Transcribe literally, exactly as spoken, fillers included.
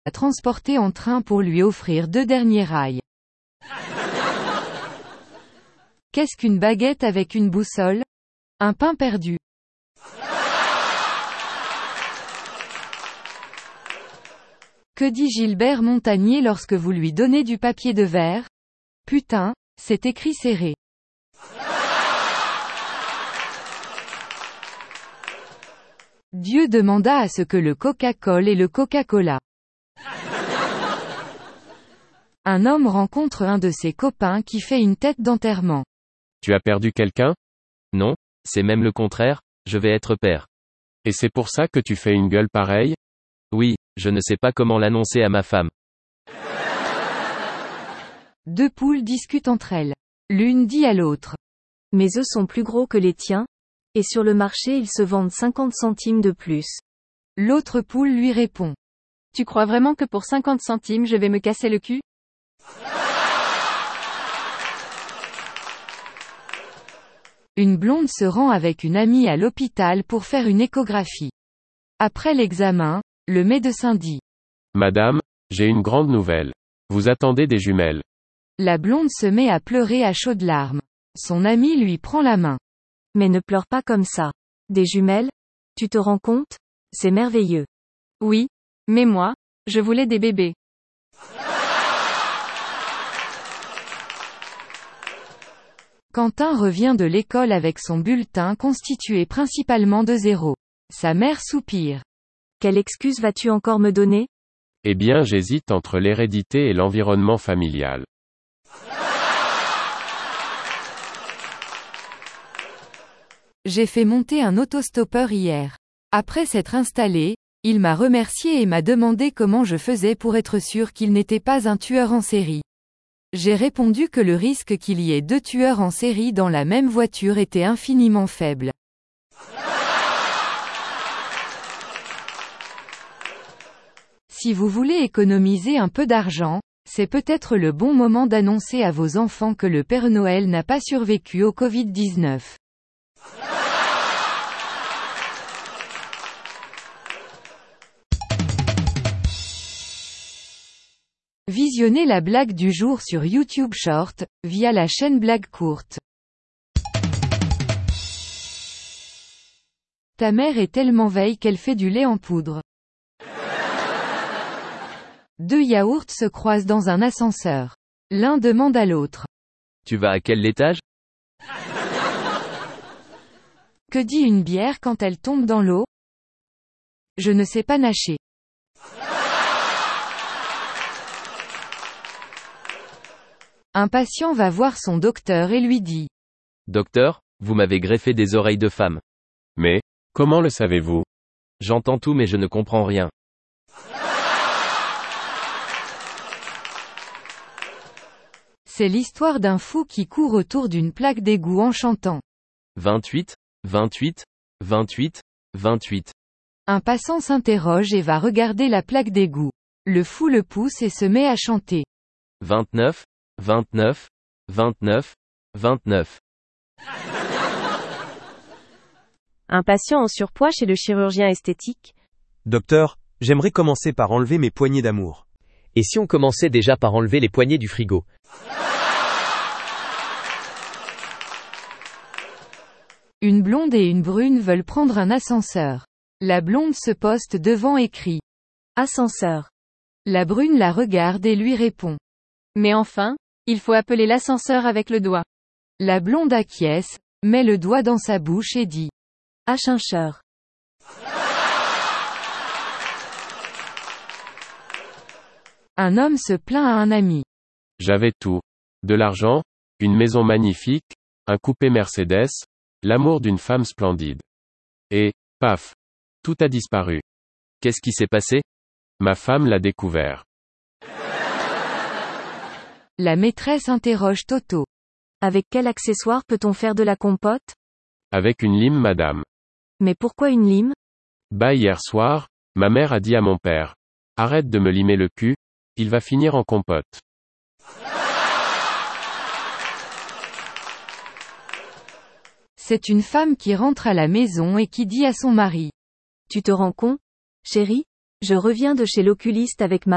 l'a transporté en train pour lui offrir deux derniers rails. Qu'est-ce qu'une baguette avec une boussole? Un pain perdu. Que dit Gilbert Montagnier lorsque vous lui donnez du papier de verre? Putain, c'est écrit serré. Dieu demanda à ce que le Coca-Cola et le Coca-Cola. Un homme rencontre un de ses copains qui fait une tête d'enterrement. Tu as perdu quelqu'un? Non, c'est même le contraire, je vais être père. Et c'est pour ça que tu fais une gueule pareille? Oui, je ne sais pas comment l'annoncer à ma femme. Deux poules discutent entre elles. L'une dit à l'autre. Mes œufs sont plus gros que les tiens, et sur le marché ils se vendent cinquante centimes de plus. L'autre poule lui répond. Tu crois vraiment que pour cinquante centimes je vais me casser le cul? Une blonde se rend avec une amie à l'hôpital pour faire une échographie. Après l'examen, le médecin dit. Madame, j'ai une grande nouvelle. Vous attendez des jumelles. La blonde se met à pleurer à chaudes larmes. Son amie lui prend la main. Mais ne pleure pas comme ça. Des jumelles? Tu te rends compte? C'est merveilleux. Oui, mais moi, je voulais des bébés. Quentin revient de l'école avec son bulletin constitué principalement de zéros. Sa mère soupire. Quelle excuse vas-tu encore me donner? Eh bien, j'hésite entre l'hérédité et l'environnement familial. J'ai fait monter un autostoppeur hier. Après s'être installé, il m'a remercié et m'a demandé comment je faisais pour être sûr qu'il n'était pas un tueur en série. J'ai répondu que le risque qu'il y ait deux tueurs en série dans la même voiture était infiniment faible. Si vous voulez économiser un peu d'argent, c'est peut-être le bon moment d'annoncer à vos enfants que le Père Noël n'a pas survécu au covid dix-neuf. Visionnez la blague du jour sur YouTube Short, via la chaîne Blague Courte. Ta mère est tellement veille qu'elle fait du lait en poudre. Deux yaourts se croisent dans un ascenseur. L'un demande à l'autre. Tu vas à quel étage? Que dit une bière quand elle tombe dans l'eau? Je ne sais pas nager. Un patient va voir son docteur et lui dit. Docteur, vous m'avez greffé des oreilles de femme. Mais, comment le savez-vous? J'entends tout mais je ne comprends rien. C'est l'histoire d'un fou qui court autour d'une plaque d'égout en chantant. vingt-huit, vingt-huit, vingt-huit, vingt-huit. Un passant s'interroge et va regarder la plaque d'égout. Le fou le pousse et se met à chanter. vingt-neuf, vingt-neuf, vingt-neuf, vingt-neuf. Un patient en surpoids chez le chirurgien esthétique. Docteur, j'aimerais commencer par enlever mes poignées d'amour. Et si on commençait déjà par enlever les poignées du frigo? Une blonde et une brune veulent prendre un ascenseur. La blonde se poste devant et crie. Ascenseur. La brune la regarde et lui répond. Mais enfin, il faut appeler l'ascenseur avec le doigt. La blonde acquiesce, met le doigt dans sa bouche et dit. Ascenseur. Un homme se plaint à un ami. J'avais tout. De l'argent, une maison magnifique, un coupé Mercedes, l'amour d'une femme splendide. Et, paf. Tout a disparu. Qu'est-ce qui s'est passé? Ma femme l'a découvert. La maîtresse interroge Toto. Avec quel accessoire peut-on faire de la compote? Avec une lime, madame. Mais pourquoi une lime? Bah hier soir, ma mère a dit à mon père. Arrête de me limer le cul, il va finir en compote. C'est une femme qui rentre à la maison et qui dit à son mari. Tu te rends compte, chérie? Je reviens de chez l'oculiste avec ma